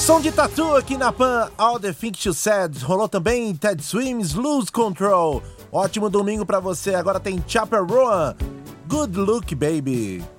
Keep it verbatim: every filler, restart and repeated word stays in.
Som de Tatu aqui na Pan, All the Things You Said. Rolou também Ted Swims, Lose Control. Ótimo domingo pra você. Agora tem Chappell Roan, Good Look Baby.